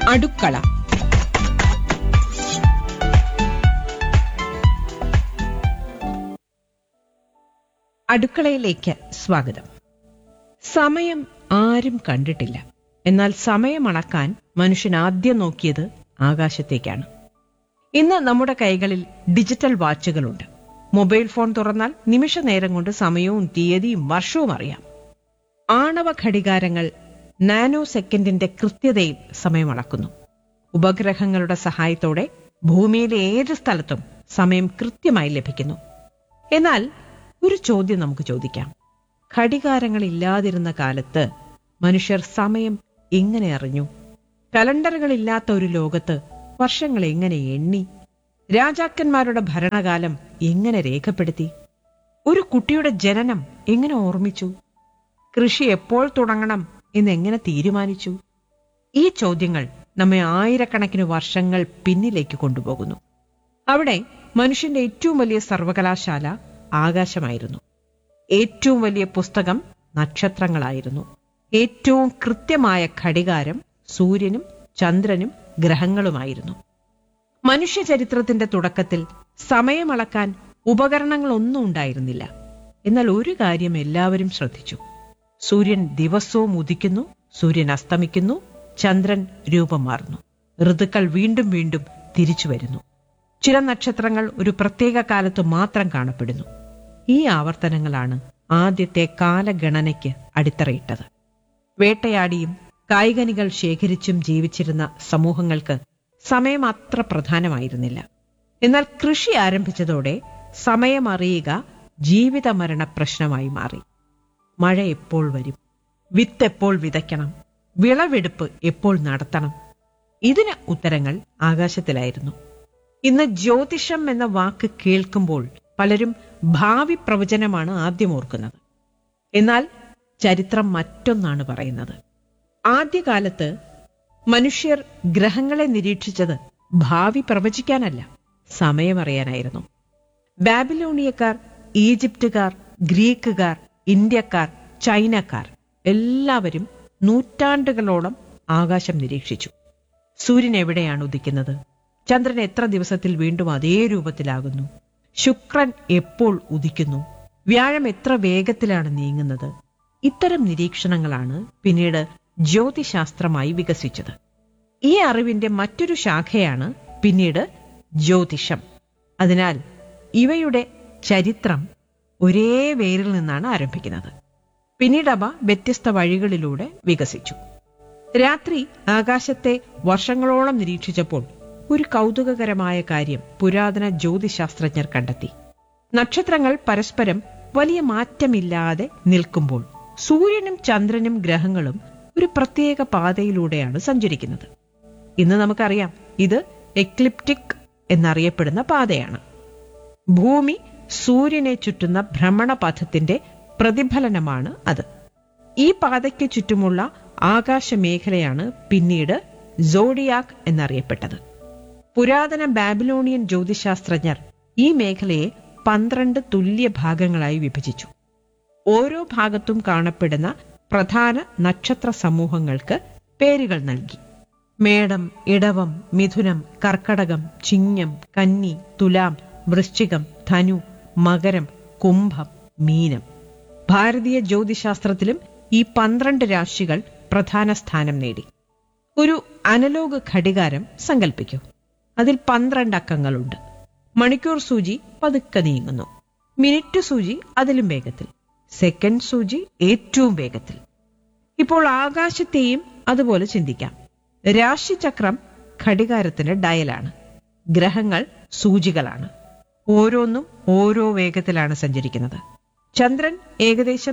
അടുക്കള. അടുക്കളയിലേക്ക് സ്വാഗതം. സമയം ആരും കണ്ടിട്ടില്ല. എന്നാൽ സമയമളക്കാൻ മനുഷ്യൻ ആദ്യം നോക്കിയത് ആകാശത്തേക്കാണ്. ഇന്ന് നമ്മുടെ കൈകളിൽ ഡിജിറ്റൽ വാച്ചുകളുണ്ട്. മൊബൈൽ ഫോൺ തുറന്നാൽ നിമിഷ നേരം കൊണ്ട് സമയവും തീയതിയും വർഷവും അറിയാം. ആണവ ഘടികാരങ്ങൾ നാനോ സെക്കൻഡിന്റെ കൃത്യതയിൽ സമയമളക്കുന്നു. ഉപഗ്രഹങ്ങളുടെ സഹായത്തോടെ ഭൂമിയിലെ ഏത് സ്ഥലത്തും സമയം കൃത്യമായി ലഭിക്കുന്നു. എന്നാൽ ഒരു ചോദ്യം നമുക്ക് ചോദിക്കാം. ഘടികാരങ്ങൾ ഇല്ലാതിരുന്ന കാലത്ത് മനുഷ്യർ സമയം എങ്ങനെ അറിഞ്ഞു? കലണ്ടറുകളില്ലാത്ത ഒരു ലോകത്ത് വർഷങ്ങൾ എങ്ങനെ എണ്ണി? രാജാക്കന്മാരുടെ ഭരണകാലം എങ്ങനെ രേഖപ്പെടുത്തി? ഒരു കുട്ടിയുടെ ജനനം എങ്ങനെ ഓർമ്മിച്ചു? കൃഷി എപ്പോൾ തുടങ്ങണം എന്നെങ്ങനെ തീരുമാനിച്ചു? ഈ ചോദ്യങ്ങൾ നമ്മെ ആയിരക്കണക്കിന് വർഷങ്ങൾ പിന്നിലേക്ക് കൊണ്ടുപോകുന്നു. അവിടെ മനുഷ്യന്റെ ഏറ്റവും വലിയ സർവകലാശാല ആകാശമായിരുന്നു. ഏറ്റവും വലിയ പുസ്തകം നക്ഷത്രങ്ങളായിരുന്നു. ഏറ്റവും കൃത്യമായ ഘടികാരം സൂര്യനും ചന്ദ്രനും ഗ്രഹങ്ങളുമായിരുന്നു. മനുഷ്യ ചരിത്രത്തിന്റെ തുടക്കത്തിൽ സമയമളക്കാൻ ഉപകരണങ്ങളൊന്നും ഉണ്ടായിരുന്നില്ല. എന്നാൽ ഒരു കാര്യം എല്ലാവരും ശ്രദ്ധിച്ചു. സൂര്യൻ ദിവസവും ഉദിക്കുന്നു, സൂര്യൻ അസ്തമിക്കുന്നു, ചന്ദ്രൻ രൂപം മാറുന്നു, ഋതുക്കൾ വീണ്ടും വീണ്ടും തിരിച്ചു വരുന്നു. ചില നക്ഷത്രങ്ങൾ ഒരു പ്രത്യേക കാലത്ത് മാത്രം കാണപ്പെടുന്നു. ഈ ആവർത്തനങ്ങളാണ് ആദ്യത്തെ കാലഗണനയ്ക്ക് അടിത്തറയിട്ടത്. വേട്ടയാടിയും കായ്കനികൾ ശേഖരിച്ചും ജീവിച്ചിരുന്ന സമൂഹങ്ങൾക്ക് സമയം അത്ര പ്രധാനമായിരുന്നില്ല. എന്നാൽ കൃഷി ആരംഭിച്ചതോടെ സമയമറിയുക ജീവിതമരണ പ്രശ്നമായി മാറി. മഴ എപ്പോൾ വരും? വിത്ത് എപ്പോൾ വിതയ്ക്കണം? വിളവെടുപ്പ് എപ്പോൾ നടത്തണം? ഇതിന് ഉത്തരങ്ങൾ ആകാശത്തിലായിരുന്നു. ഇന്ന് ജ്യോതിഷം എന്ന വാക്ക് കേൾക്കുമ്പോൾ പലരും ഭാവി പ്രവചനമാണ് ആദ്യം ഓർക്കുന്നത്. എന്നാൽ ചരിത്രം മറ്റൊന്നാണ് പറയുന്നത്. ആദ്യകാലത്ത് മനുഷ്യർ ഗ്രഹങ്ങളെ നിരീക്ഷിച്ചത് ഭാവി പ്രവചിക്കാനല്ല, സമയമറിയാനായിരുന്നു. ബാബിലോണിയക്കാർ, ഈജിപ്തുകാർ, ഗ്രീക്കുകാർ, ഇന്ത്യക്കാർ, ചൈനക്കാർ എല്ലാവരും നൂറ്റാണ്ടുകളോളം ആകാശം നിരീക്ഷിച്ചു. സൂര്യൻ എവിടെയാണ് ഉദിക്കുന്നത്? ചന്ദ്രൻ എത്ര ദിവസത്തിൽ വീണ്ടും അതേ രൂപത്തിലാകുന്നു? ശുക്രൻ എപ്പോൾ ഉദിക്കുന്നു? വ്യാഴം എത്ര വേഗത്തിലാണ് നീങ്ങുന്നത്? ഇത്തരം നിരീക്ഷണങ്ങളാണ് പിന്നീട് ജ്യോതിശാസ്ത്രമായി വികസിച്ചത്. ഈ അറിവിന്റെ മറ്റൊരു ശാഖയാണ് പിന്നീട് ജ്യോതിഷം. അതിനാൽ ഇവയുടെ ചരിത്രം ഒരേ വേരിൽ നിന്നാണ് ആരംഭിക്കുന്നത്. പിന്നീട് അവ വ്യത്യസ്ത വഴികളിലൂടെ വികസിച്ചു. രാത്രി ആകാശത്തെ വർഷങ്ങളോളം നിരീക്ഷിച്ചപ്പോൾ ഒരു കൗതുകകരമായ കാര്യം പുരാതന ജ്യോതിശാസ്ത്രജ്ഞർ കണ്ടെത്തി. നക്ഷത്രങ്ങൾ പരസ്പരം വലിയ മാറ്റമില്ലാതെ നിൽക്കുമ്പോൾ സൂര്യനും ചന്ദ്രനും ഗ്രഹങ്ങളും ഒരു പ്രത്യേക പാതയിലൂടെയാണ് സഞ്ചരിക്കുന്നത്. ഇന്ന് നമുക്കറിയാം, ഇത് എക്ലിപ്റ്റിക് എന്നറിയപ്പെടുന്ന പാതയാണ്. ഭൂമി സൂര്യനെ ചുറ്റുന്ന ഭ്രമണപഥത്തിന്റെ പ്രതിഫലനമാണ് അത്. ഈ പാതയ്ക്ക് ചുറ്റുമുള്ള ആകാശമേഖലയാണ് പിന്നീട് സോഡിയാക് എന്നറിയപ്പെട്ടത്. പുരാതന ബാബിലോണിയൻ ജ്യോതിശാസ്ത്രജ്ഞർ ഈ മേഖലയെ 12 തുല്യ ഭാഗങ്ങളായി വിഭജിച്ചു. ഓരോ ഭാഗത്തും കാണപ്പെടുന്ന പ്രധാന നക്ഷത്ര സമൂഹങ്ങൾക്ക് പേരുകൾ നൽകി. മേടം, ഇടവം, മിഥുനം, കർക്കടകം, ചിങ്ങം, കന്നി, തുലാം, വൃശ്ചികം, ധനു, മകരം, കുംഭം, മീനം. ഭാരതീയ ജ്യോതിശാസ്ത്രത്തിലും ഈ 12 രാശികൾ പ്രധാന സ്ഥാനം നേടി. ഒരു അനലോഗ് ഘടികാരം സങ്കല്പിക്കൂ. അതിൽ 12 അക്കങ്ങളുണ്ട്. മണിക്കൂർ സൂചി പതുക്കെ നീങ്ങുന്നു. മിനിറ്റ് സൂചി അതിലും വേഗത്തിൽ. സെക്കൻഡ് സൂചി ഏറ്റവും വേഗത്തിൽ. ഇപ്പോൾ ആകാശത്തെയും അതുപോലെ ചിന്തിക്കാം. രാശിചക്രം ഘടികാരത്തിന്റെ ഡയലാണ്. ഗ്രഹങ്ങൾ സൂചികളാണ്. ഓരോന്നും ഓരോ വേഗത്തിലാണ് സഞ്ചരിക്കുന്നത്. ചന്ദ്രൻ ഏകദേശം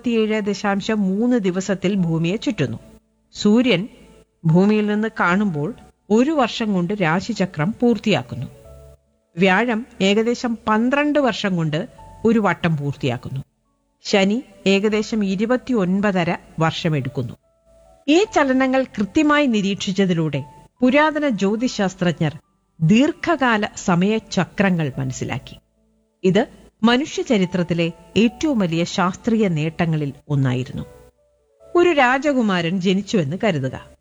27.3 ദിവസത്തിൽ ഭൂമിയെ ചുറ്റുന്നു. സൂര്യൻ ഭൂമിയിൽ നിന്ന് കാണുമ്പോൾ 1 വർഷം കൊണ്ട് രാശിചക്രം പൂർത്തിയാക്കുന്നു. വ്യാഴം ഏകദേശം 12 വർഷം കൊണ്ട് ഒരു വട്ടം പൂർത്തിയാക്കുന്നു. ശനി ഏകദേശം 29.5 വർഷമെടുക്കുന്നു. ഈ ചലനങ്ങൾ കൃത്യമായി നിരീക്ഷിച്ചതിലൂടെ പുരാതന ജ്യോതിശാസ്ത്രജ്ഞർ ദീർഘകാല സമയചക്രങ്ങൾ മനസ്സിലാക്കി. ഇത് മനുഷ്യ ചരിത്രത്തിലെ ഏറ്റവും വലിയ ശാസ്ത്രീയ നേട്ടങ്ങളിൽ ഒന്നായിരുന്നു. ഒരു രാജകുമാരൻ ജനിച്ചുവെന്ന് കരുതുക.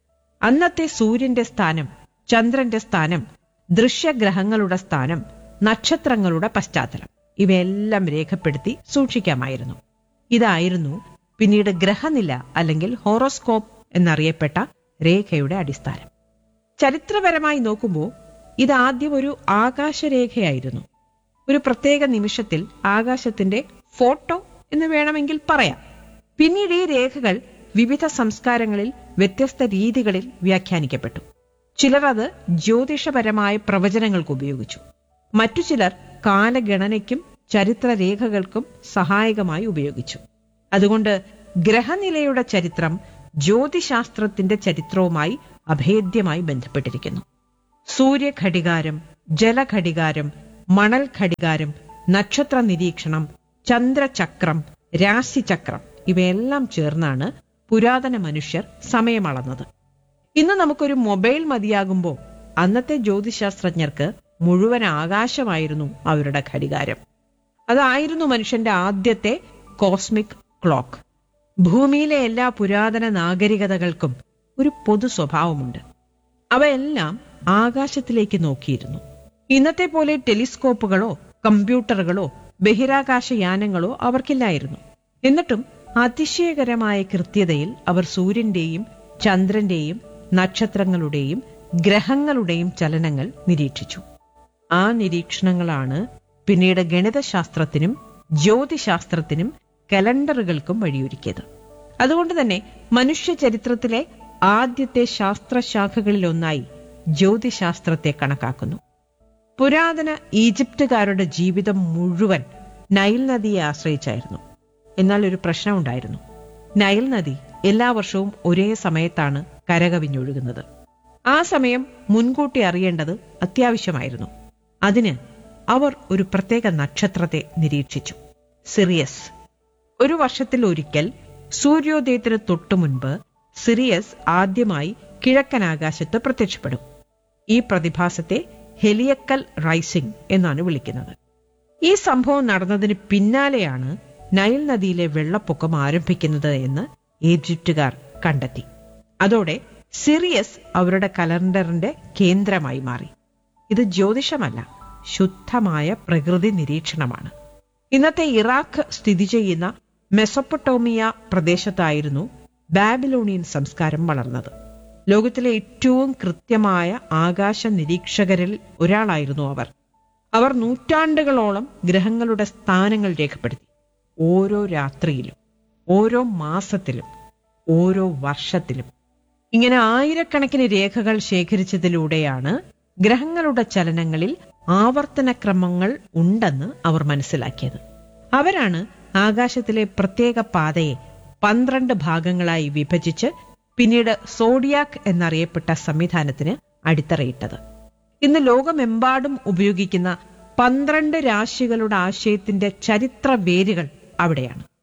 അന്നത്തെ സൂര്യന്റെ സ്ഥാനം, ചന്ദ്രന്റെ സ്ഥാനം, ദൃശ്യഗ്രഹങ്ങളുടെ സ്ഥാനം, നക്ഷത്രങ്ങളുടെ പശ്ചാത്തലം ഇവയെല്ലാം രേഖപ്പെടുത്തി സൂക്ഷിക്കാമായിരുന്നു. ഇതായിരുന്നു പിന്നീട് ഗ്രഹനില അല്ലെങ്കിൽ ഹോറോസ്കോപ്പ് എന്നറിയപ്പെട്ട രേഖയുടെ അടിസ്ഥാനം. ചരിത്രപരമായി നോക്കുമ്പോൾ ഇത് ആദ്യം ഒരു ആകാശരേഖയായിരുന്നു. ഒരു പ്രത്യേക നിമിഷത്തിൽ ആകാശത്തിന്റെ ഫോട്ടോ എന്ന് വേണമെങ്കിൽ പറയാം. പിന്നീട് ഈ രേഖകൾ വിവിധ സംസ്കാരങ്ങളിൽ വ്യത്യസ്ത രീതികളിൽ വ്യാഖ്യാനിക്കപ്പെട്ടു. ചിലർ അത് ജ്യോതിഷപരമായ പ്രവചനങ്ങൾക്ക് ഉപയോഗിച്ചു. മറ്റു ചിലർ കാലഗണനയ്ക്കും ചരിത്രരേഖകൾക്കും സഹായകമായി ഉപയോഗിച്ചു. അതുകൊണ്ട് ഗ്രഹനിലയുടെ ചരിത്രം ജ്യോതിശാസ്ത്രത്തിന്റെ ചരിത്രവുമായി അഭേദ്യമായി ബന്ധപ്പെട്ടിരിക്കുന്നു. സൂര്യഘടികാരം, ജലഘടികാരം, മണൽ ഘടികാരം, നക്ഷത്ര നിരീക്ഷണം, ചന്ദ്രചക്രം, രാശിചക്രം ഇവയെല്ലാം ചേർന്നാണ് പുരാതന മനുഷ്യർ സമയമളന്നത്. ഇന്ന് നമുക്കൊരു മൊബൈൽ മതിയാകുമ്പോൾ അന്നത്തെ ജ്യോതിശാസ്ത്രജ്ഞർക്ക് മുഴുവൻ ആകാശമായിരുന്നു അവരുടെ ഘടികാരം. അതായിരുന്നു മനുഷ്യന്റെ ആദ്യത്തെ കോസ്മിക് ക്ലോക്ക്. ഭൂമിയിലെ എല്ലാ പുരാതന നാഗരികതകൾക്കും ഒരു പൊതു സ്വഭാവമുണ്ട്. അവയെല്ലാം ആകാശത്തിലേക്ക് നോക്കിയിരുന്നു. ഇന്നത്തെ പോലെ ടെലിസ്കോപ്പുകളോ കമ്പ്യൂട്ടറുകളോ ബഹിരാകാശയാനങ്ങളോ അവർക്കില്ലായിരുന്നു. എന്നിട്ടും അതിശയകരമായ കൃത്യതയിൽ അവർ സൂര്യന്റെയും ചന്ദ്രന്റെയും നക്ഷത്രങ്ങളുടെയും ഗ്രഹങ്ങളുടെയും ചലനങ്ങൾ നിരീക്ഷിച്ചു. ആ നിരീക്ഷണങ്ങളാണ് പിന്നീട് ഗണിതശാസ്ത്രത്തിനും ജ്യോതിശാസ്ത്രത്തിനും കലണ്ടറുകൾക്കും വഴിയൊരുക്കിയത്. അതുകൊണ്ട് തന്നെ മനുഷ്യ ചരിത്രത്തിലെ ആദ്യത്തെ ശാസ്ത്രശാഖകളിലൊന്നായി ജ്യോതിശാസ്ത്രത്തെ കണക്കാക്കുന്നു. പുരാതന ഈജിപ്തുകാരുടെ ജീവിതം മുഴുവൻ നൈൽ നദിയെ ആശ്രയിച്ചായിരുന്നു. എന്നാൽ ഒരു പ്രശ്നമുണ്ടായിരുന്നു. നൈൽ നദി എല്ലാ വർഷവും ഒരേ സമയത്താണ് കരകവിഞ്ഞൊഴുകുന്നത്. ആ സമയം മുൻകൂട്ടി അറിയേണ്ടത് അത്യാവശ്യമായിരുന്നു. അതിന് അവർ ഒരു പ്രത്യേക നക്ഷത്രത്തെ നിരീക്ഷിച്ചു, സിറിയസ്. ഒരു വർഷത്തിൽ ഒരിക്കൽ സൂര്യോദയത്തിന് തൊട്ടു മുൻപ് സിറിയസ് ആദ്യമായി കിഴക്കൻ ആകാശത്ത് പ്രത്യക്ഷപ്പെടും. ഈ പ്രതിഭാസത്തെ ഹെലിയക്കൽ റൈസിംഗ് എന്നാണ് വിളിക്കുന്നത്. ഈ സംഭവം നടന്നതിന് പിന്നാലെയാണ് നൈൽ നദിയിലെ വെള്ളപ്പൊക്കം ആരംഭിക്കുന്നത് എന്ന് ഈജിപ്തുകാർ കണ്ടെത്തി. അതോടെ സിറിയസ് അവരുടെ കലണ്ടറിന്റെ കേന്ദ്രമായി മാറി. ഇത് ജ്യോതിഷമല്ല, ശുദ്ധമായ പ്രകൃതി നിരീക്ഷണമാണ്. ഇന്നത്തെ ഇറാഖ് സ്ഥിതി ചെയ്യുന്ന മെസൊപ്പൊട്ടോമിയ പ്രദേശത്തായിരുന്നു ബാബിലോണിയൻ സംസ്കാരം വളർന്നത്. ലോകത്തിലെ ഏറ്റവും കൃത്യമായ ആകാശ നിരീക്ഷകരിൽ ഒരാളായിരുന്നു അവർ. അവർ നൂറ്റാണ്ടുകളോളം ഗ്രഹങ്ങളുടെ സ്ഥാനങ്ങൾ രേഖപ്പെടുത്തി. ഓരോ രാത്രിയിലും, ഓരോ മാസത്തിലും, ഓരോ വർഷത്തിലും ഇങ്ങനെ ആയിരക്കണക്കിന് രേഖകൾ ശേഖരിച്ചതിലൂടെയാണ് ഗ്രഹങ്ങളുടെ ചലനങ്ങളിൽ ആവർത്തനക്രമങ്ങൾ ഉണ്ടെന്ന് അവർ മനസ്സിലാക്കിയത്. അവരാണ് ആകാശത്തിലെ പ്രത്യേക പാതയെ 12 ഭാഗങ്ങളായി വിഭജിച്ച് പിന്നീട് സോഡിയാക് എന്നറിയപ്പെട്ട സംവിധാനത്തിന് അടിത്തറയിട്ടത്. ഇന്ന് ലോകമെമ്പാടും ഉപയോഗിക്കുന്ന 12 രാശികളുടെ ആശയത്തിന്റെ ചരിത്ര വേരുകൾ അവിടെയാണ്.